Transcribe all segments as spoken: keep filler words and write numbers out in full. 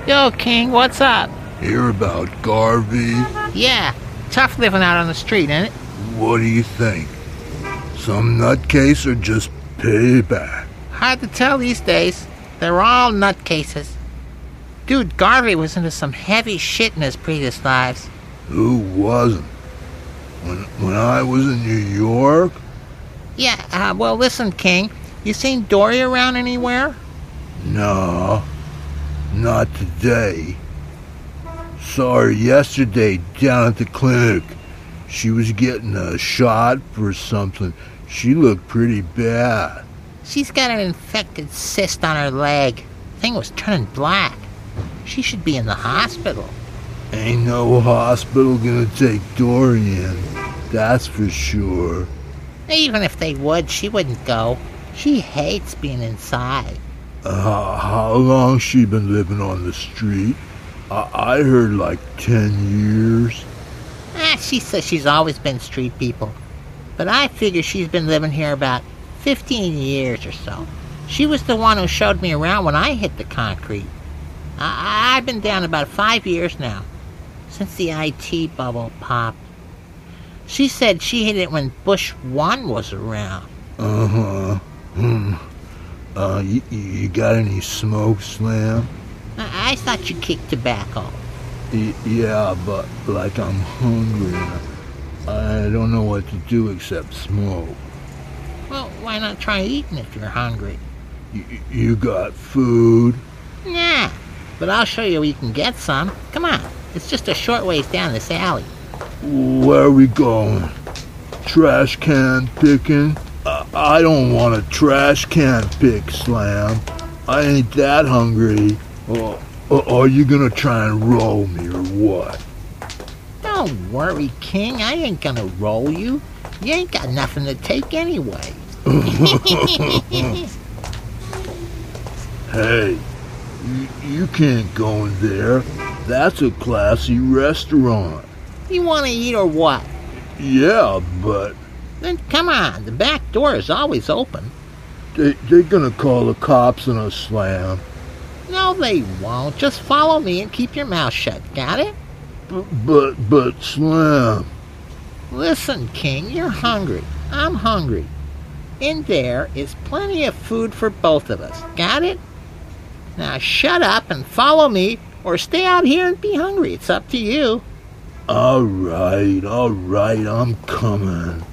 Yo, King, what's up? Hear about Garvey? Yeah, tough living out on the street, ain't it? What do you think? Some nutcase or just payback? Hard to tell these days. They're all nutcases. Dude, Garvey was into some heavy shit in his previous lives. Who wasn't? When, when I was in New York? Yeah, uh, well, listen, King. You seen Dory around anywhere? No, not today. Saw her yesterday down at the clinic. She was getting a shot for something. She looked pretty bad. She's got an infected cyst on her leg. Thing was turning black. She should be in the hospital. Ain't no hospital gonna take Dory in, that's for sure. Even if they would, she wouldn't go. She hates being inside. Uh, how long she been living on the street? I, I heard like ten years. Ah, she says she's always been street people. But I figure she's been living here about fifteen years or so. She was the one who showed me around when I hit the concrete. I, I've been down about five years now, since the I T bubble popped. She said she hit it when Bush one was around. Uh-huh. Hmm. Uh, you, you got any smoke, Slam? I, I thought you kicked tobacco. Y- yeah, but like I'm hungry. I don't know what to do except smoke. Well, why not try eating if you're hungry? Y- you got food? Nah, but I'll show you where you can get some. Come on, it's just a short ways down this alley. Where are we going? Trash can picking? Uh, I don't want a trash can pick, Slam. I ain't that hungry. Or, or are you gonna try and roll me or what? Don't worry, King. I ain't gonna roll you. You ain't got nothing to take anyway. Hey, you, you can't go in there. That's a classy restaurant. You want to eat or what? Yeah, but Then come on. The back door is always open. they, they're gonna call the cops on us, Slam. No, they won't. Just follow me and keep your mouth shut. Got it? But, but, but, Slam. Listen, King, you're hungry. I'm hungry. In there is plenty of food for both of us. Got it? Now shut up and follow me, or stay out here and be hungry. It's up to you. All right, all right, I'm coming.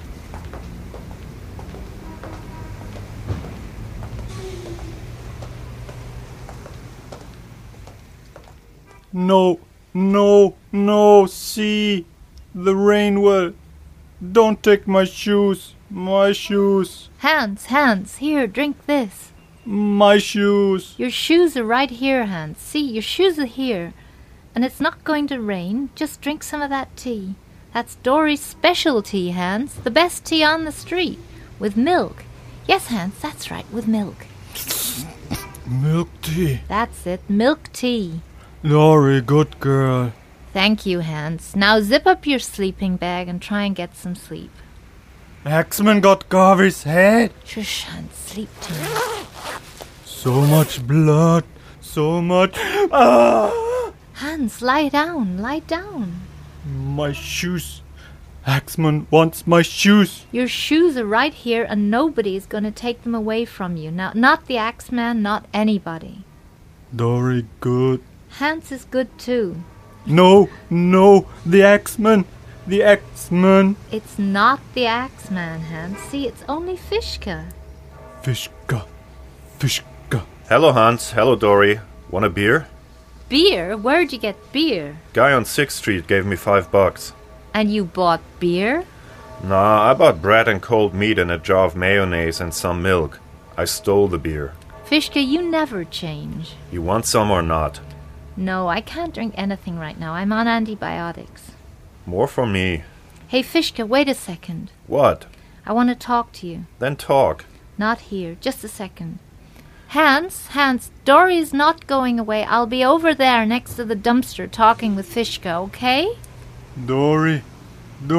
No, no, no, see, the rain will. Don't take my shoes, my shoes, Hans, Hans, here, drink this. my shoes. Your shoes are right here, Hans. See, your shoes are here. And it's not going to rain. Just drink some of that tea. That's Dory's special tea, Hans. The best tea on the street. With milk. Yes, Hans, that's right, with milk. Milk tea. That's it, milk tea. Dory, good girl. Thank you, Hans. Now zip up your sleeping bag and try and get some sleep. Axman got Garvey's head. Shush, Hans, sleep too. So much blood, so much. Ah! Hans, lie down, lie down. My shoes. Axman wants my shoes. Your shoes are right here and nobody is going to take them away from you. Now, not the Axeman, not anybody. Dory, good. Hans is good too. No, no, the Axman. The Axman. It's not the Axeman, Hans. See, it's only Fishka. Fishka. Fishka. Hello, Hans. Hello, Dory. Want a beer? Beer? Where'd you get beer? Guy on sixth Street gave me five bucks. And you bought beer? Nah, I bought bread and cold meat and a jar of mayonnaise and some milk. I stole the beer. Fishka, you never change. You want some or not? No, I can't drink anything right now. I'm on antibiotics. More for me. Hey, Fishka, wait a second. What? I want to talk to you. Then talk. Not here. Just a second. Hans, Hans, Dory's not going away. I'll be over there next to the dumpster talking with Fishka, okay? Dory,